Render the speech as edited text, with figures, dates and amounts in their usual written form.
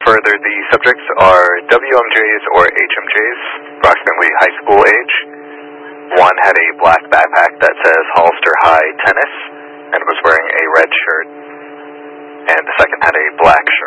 further, the subjects are WMJs or HMJs, approximately high school age. One had a black backpack that says Hollister High Tennis and was wearing a red shirt. And the second had a black